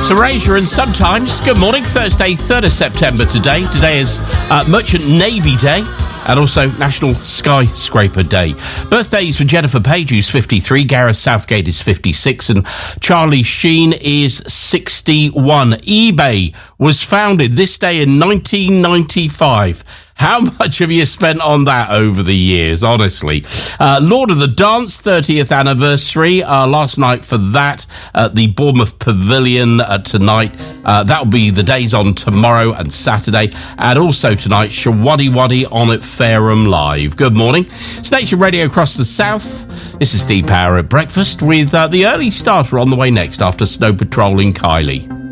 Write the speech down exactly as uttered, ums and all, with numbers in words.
It's Erasure and Sometimes. Good morning, Thursday, third of September today. Today is uh, Merchant Navy Day and also National Skyscraper Day. Birthdays for Jennifer Page, who's fifty-three, Gareth Southgate is fifty-six, and Charlie Sheen is sixty-one. eBay was founded this day in nineteen ninety-five. How much have you spent on that over the years, honestly? Uh, Lord of the Dance, thirtieth anniversary, uh, last night for that at the Bournemouth Pavilion uh, tonight. Uh, that'll be the days on tomorrow and Saturday. And also tonight, Shawaddy Waddy on at Fareham Live. Good morning. It's Nation Radio across the south. This is Steve Power at breakfast with uh, the early starter on the way next after Snow Patrol in Kylie.